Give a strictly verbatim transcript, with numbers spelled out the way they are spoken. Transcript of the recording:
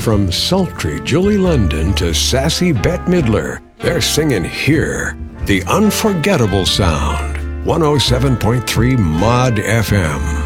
From sultry Julie London to sassy Bette Midler, they're singing here, the unforgettable sound. one oh seven point three Mod F M.